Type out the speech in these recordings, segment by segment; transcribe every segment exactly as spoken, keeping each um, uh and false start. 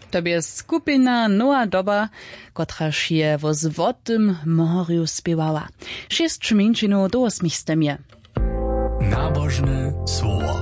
To bie skupina Nowa Doba, kotraż je wo złotym morju spiewała. Sześć mięczynów do osmich stemie. Nabożne słowo.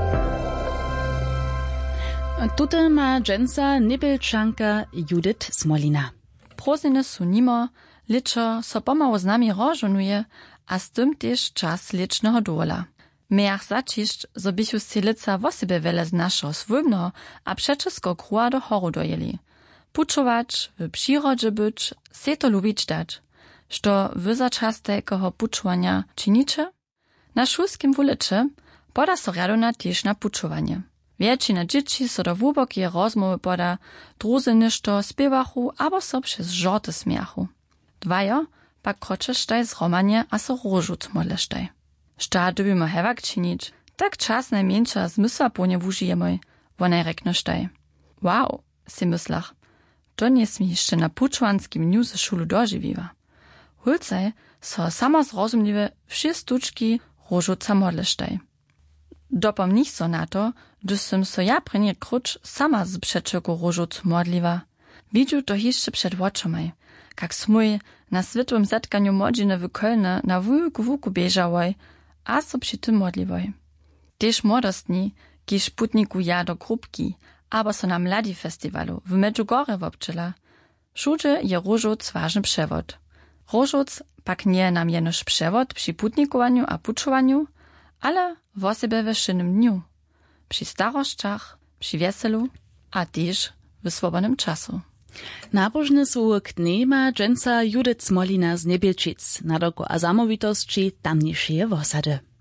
Tutaj ma dżęca Nibelczanka Judith Smolina. Proziny su nimo, liczo so pomału z nami rożonuje, a z tym też czas licznego dola. Mejach zaciszcz, zo bychu stilica wosebie wiele z naszego swojmno, a przeczesko kruła do horu dojeli. Puczować, w przyrodzie być, se to lubić dać. Što wy za czas takiego puczowania czynicie? Na szulskim wuliczy poda so radona też na puczowanie. Wiecina dzieci so do wubokie rozmowy poda, druzy ništo spiewachu, abo so przez żorty smiachu. Dwajo pak kroczesztaj zromanie, a so różuc modlesztaj. Šta dubimy hewak czynić, tak czas najmniejsza zmysła płonie wužijemy, wonaj reknoštaj. Wow, si myslach, to nie smi jeszcze na pučovanskim dniu ze šulu doživiva. Hulcaj so samo zrozumliwe wszy stuczki różuca modlesztaj. Dopomnich so na to, gdyż sem so ja prenie krucz sama z przeczego różuc modliwa. Widziu to jeszcze przed oczomaj, jak smój na światłym zetkaniu młodziny w Kölnie na wujku wuku bieżałoj, a so przy tym modliwoj. Też młodostni, kiż putniku ja do grupki, abo so na mladi festiwalu w Medjugorje wobczyla. Wszudzie je różuc ważny przewod. Różuc pak nie nam jenoż przewod przy putnikowaniu a puczowaniu, ale w osobie we szynnym dniu, przy staroszczach, przy weselu, a też w swobodnym czasu. Nabożny słowik ma dżęca Judith Smolina z Niebielčic, na doko a zamówitości tamniejszej wosady.